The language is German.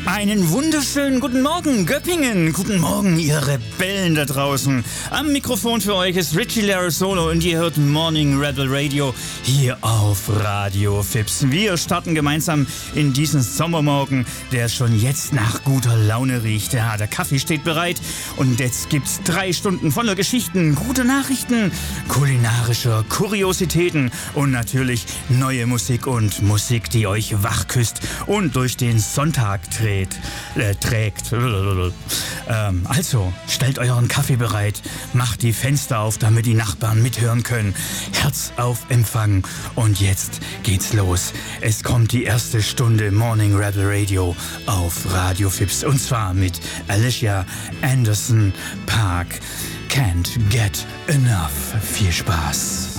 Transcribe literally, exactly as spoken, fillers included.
Einen wunderschönen guten Morgen, Göppingen. Guten Morgen, ihr Rebellen da draußen. Am Mikrofon für euch ist Richie Larissolo und ihr hört Morning Rebel Radio hier auf Radio Fips. Wir starten gemeinsam in diesen Sommermorgen, der schon jetzt nach guter Laune riecht. Ja, der Kaffee steht bereit und jetzt gibt's drei Stunden voller Geschichten, gute Nachrichten, kulinarischer Kuriositäten und natürlich neue Musik und Musik, die euch wachküsst und durch den Sonntag trägt. Äh, trägt. Ähm, also, stellt euren Kaffee bereit, macht die Fenster auf, damit die Nachbarn mithören können. Herz auf Empfang und jetzt geht's los. Es kommt die erste Stunde Morning Rebel Radio auf Radio Fips und zwar mit Alicia Anderson Park. Can't get enough. Viel Spaß.